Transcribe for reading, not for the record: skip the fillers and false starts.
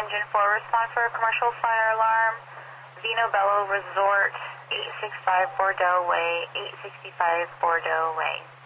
Engine 4, respond for a commercial fire alarm. Vino Bello Resort, 865 Bordeaux Way, 865 Bordeaux Way.